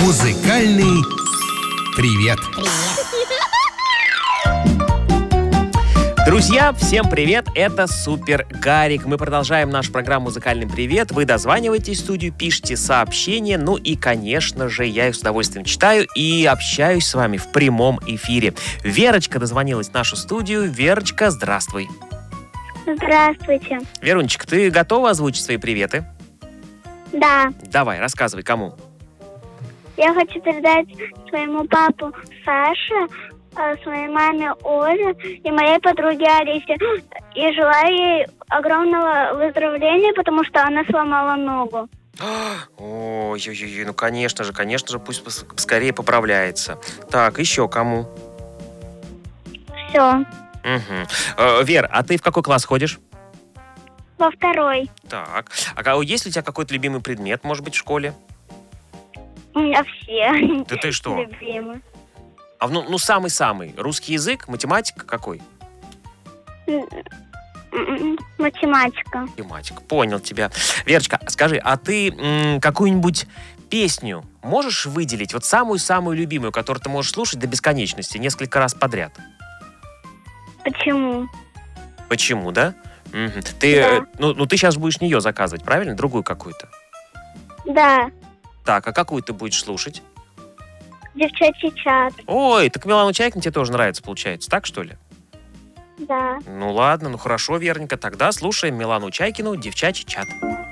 Музыкальный привет. Друзья, всем привет, это Супер Гарик. Мы продолжаем нашу программу «Музыкальный привет». Вы дозваниваетесь в студию, пишите сообщения. Ну и, конечно же, я их с удовольствием читаю и общаюсь с вами в прямом эфире. Верочка дозвонилась в нашу студию. Верочка, здравствуй. Здравствуйте. Верунечка, ты готова озвучить свои приветы? Да, Давай, рассказывай, кому? я хочу передать своему папу Саше, своей маме Оле и моей подруге Алисе. И желаю ей огромного выздоровления, потому что она сломала ногу. Ой-ой-ой, ну конечно же, пусть скорее поправляется. Так, еще кому? Все. Угу. Вер, а ты в какой класс ходишь? Во второй. Так, есть ли у тебя какой-то любимый предмет, может быть, в школе? У меня все. Да ты что? Любимые. А ну самый-самый. Русский язык, математика какой? Математика. Математика. Понял тебя. Верочка, скажи, а ты какую-нибудь песню можешь выделить? Вот самую-самую любимую, которую ты можешь слушать до бесконечности, несколько раз подряд? Почему? Почему, да? Угу. Ты, Да. ты сейчас будешь не ее заказывать, правильно? Другую какую-то. Да. Так, а какую ты будешь слушать? Девчачий чат. Ой, так Милану Чайкину тебе тоже нравится, получается, так что ли? Да. Ну ладно, ну хорошо, Верненько, тогда слушаем Милану Чайкину «Девчачий чат».